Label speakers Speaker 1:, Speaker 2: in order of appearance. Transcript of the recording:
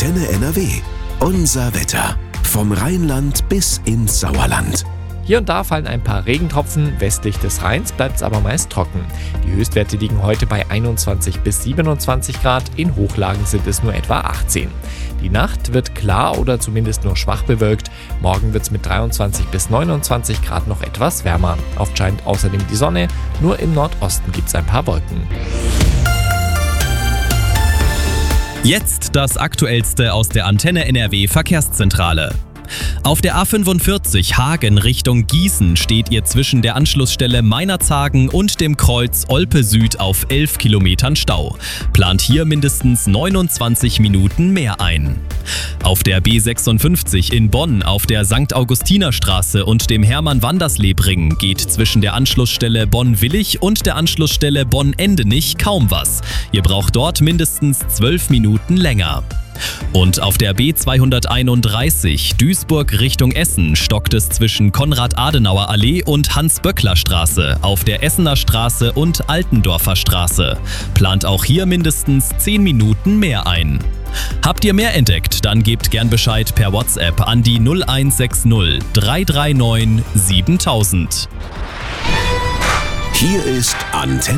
Speaker 1: Antenne NRW. Unser Wetter. Vom Rheinland bis ins Sauerland.
Speaker 2: Hier und da fallen ein paar Regentropfen, westlich des Rheins bleibt es aber meist trocken. Die Höchstwerte liegen heute bei 21 bis 27 Grad, in Hochlagen sind es nur etwa 18. Die Nacht wird klar oder zumindest nur schwach bewölkt. Morgen wird es mit 23 bis 29 Grad noch etwas wärmer. Oft scheint außerdem die Sonne, nur im Nordosten gibt es ein paar Wolken.
Speaker 3: Jetzt das Aktuellste aus der Antenne NRW Verkehrszentrale. Auf der A45 Hagen Richtung Gießen steht ihr zwischen der Anschlussstelle Meinerzhagen und dem Kreuz Olpe Süd auf 11 Kilometern Stau. Plant hier mindestens 29 Minuten mehr ein. Auf der B56 in Bonn auf der St. Augustinerstraße und dem Hermann-Wandersleb-Ring geht zwischen der Anschlussstelle Bonn-Willig und der Anschlussstelle Bonn-Endenich kaum was. Ihr braucht dort mindestens 12 Minuten länger. Und auf der B231 Duisburg Richtung Essen stockt es zwischen Konrad-Adenauer-Allee und Hans-Böckler-Straße auf der Essener Straße und Altendorfer Straße. Plant auch hier mindestens 10 Minuten mehr ein. Habt ihr mehr entdeckt, dann gebt gern Bescheid per WhatsApp an die 0160 339 7000.
Speaker 1: Hier ist Antenne.